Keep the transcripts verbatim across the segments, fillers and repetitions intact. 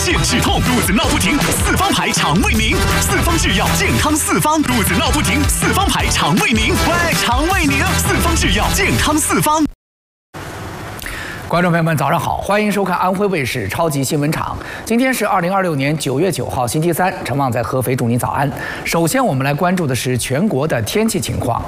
限止痛，肚子闹不停，四方牌肠胃宁，四方制药健康四方，肚子闹不停，四方牌肠胃宁，喂，肠胃宁，四方制药健康四方。观众朋友们，早上好，欢迎收看安徽卫视超级新闻场。今天是二零二六年九月九号，星期三。陈旺在合肥祝您早安。首先，我们来关注的是全国的天气情况。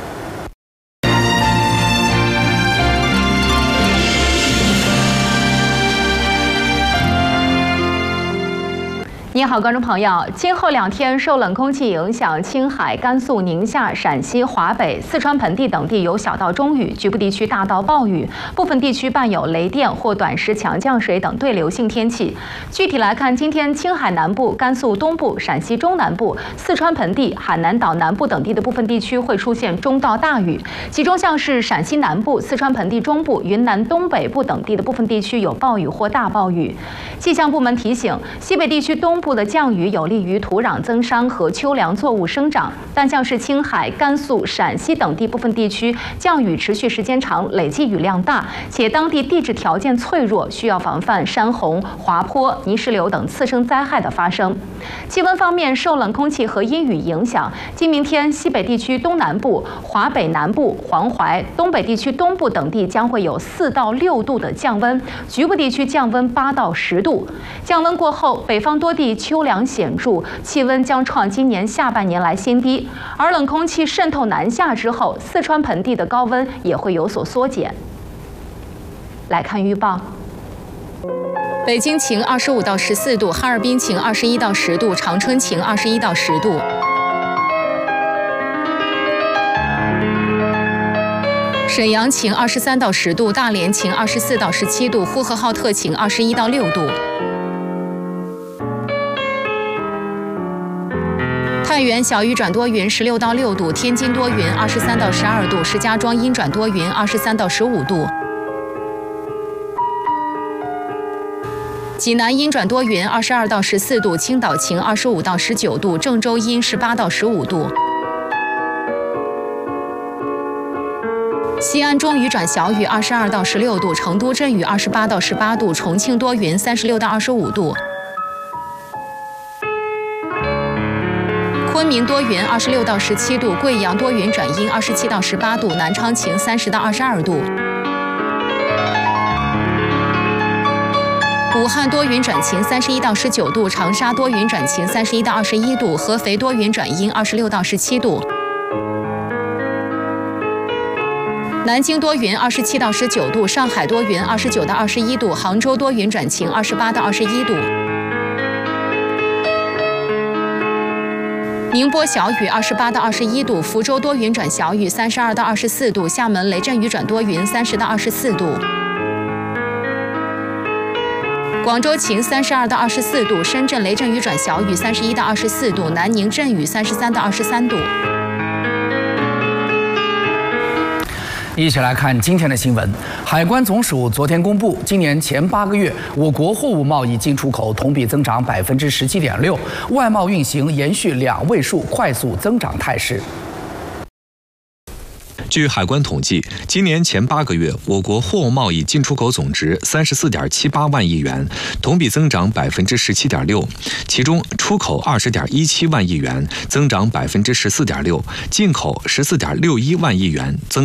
你好，观众朋友，今后两天受冷空气影响，青海、甘肃、宁夏、陕西、华北、四川盆地等地有小到中雨，局部地区大到暴雨，部分地区伴有雷电或短时强降水等对流性天气。具体来看，今天青海南部、甘肃东部、陕西中南部、四川盆地、海南岛南部等地的部分地区会出现中到大雨，其中像是陕西南部、四川盆地中部、云南东北部等地的部分地区有暴雨或大暴雨。气象部门提醒，西北地区东部的降雨有利于土壤增生和秋粮作物生长，但像是青海、甘肃、陕西等地部分地区降雨持续时间长，累计雨量大，且当地地质条件脆弱，需要防范山洪、滑坡、泥石流等次生灾害的发生。气温方面，受冷空气和阴雨影响，今明天西北地区东南部、华北南部、黄淮、东北地区东部等地将会有四到六度的降温，局部地区降温八到十度。降温过后，北方多地秋凉显著，气温将创今年下半年来新低。而冷空气渗透南下之后，四川盆地的高温也会有所缩减。来看预报。北京晴二十五到十四度，哈尔滨晴二十一到十度，长春晴二十一到十度。沈阳晴二十三到十度，大连晴二十四到十七度，呼和浩特晴二十一到六度。太原小雨转多云，十六到六度；天津多云，二十三到十二度；石家庄阴转多云，二十三到十五度；济南阴转多云，二十二到十四度；青岛晴，二十五到十九度；郑州阴，十八到十五度；西安中雨转小雨，二十二到十六度；成都阵雨，二十八到十八度；重庆多云，三十六到二十五度。昆明多云，二十六到十七度；贵阳多云转阴，二十七到十八度；南昌晴，三十到二十二度；武汉多云转晴，三十一到十九度；长沙多云转晴，三十一到二十一度；合肥多云转阴，二十六到十七度；南京多云，二十七到十九度；上海多云，二十九到二十一度；杭州多云转晴，二十八到二十一度。宁波小雨，二十八到二十一度；福州多云转小雨，三十二到二十四度；厦门雷阵雨转多云，三十到二十四度；广州晴，三十二到二十四度；深圳雷阵雨转小雨，三十一到二十四度；南宁阵雨，三十三到二十三度。 一起来看今天的新闻。海关总署昨天公布，今年前八个月，我国货物贸易进出口同比增长百分之十七点六，外贸运行延续两位数快速增长态势。 据海关统计，今年前八个月，我国货物贸易进出口总值三十四点七八万亿元，同比增长百分之十七点六。其中，出口二十点一七万亿元，增长百分之十四点六；进口十四点六一万亿元，增。